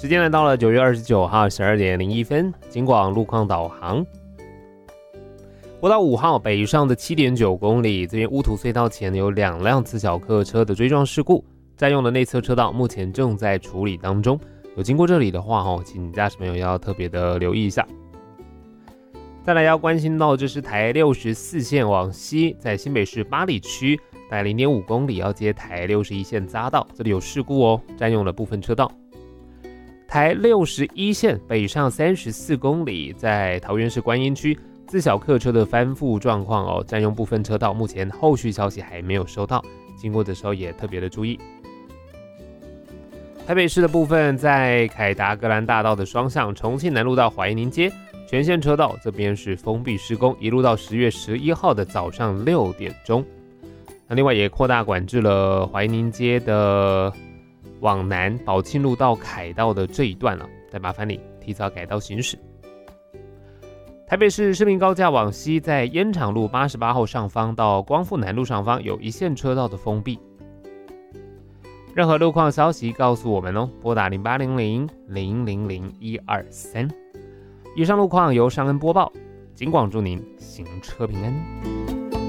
时间来到了9月29号12点01分，警广路况导航。国道5号北上的 7.9 公里，这边乌土隧道前有2辆自小客车的追撞事故，占用的内侧车道目前正在处理当中，有经过这里的话，请驾驶朋友要特别的留意一下。再来要关心到，这是台64线往西，在新北市八里区大概 0.5 公里要接台61线匝道，这里有事故哦，占用了部分车道。台61线北上34公里，在桃园市观音区自小客车的翻覆状况哦，占用部分车道，目前后续消息还没有收到，经过的时候也特别的注意。台北市的部分，在凯达格兰大道的双向重庆南路到怀宁街全线车道这边是封闭施工，一路到10月11号的早上6点钟。那另外也扩大管制了怀宁街的往南宝庆路到凯道的这一段了，再麻烦你提早改道行驶。台北市市民高架往西，在烟厂路88号上方到光复南路上方有一线车道的封闭。任何路况消息告诉我们哦，拨打0800-000-123。以上路况由尚恩播报，警广祝您行车平安。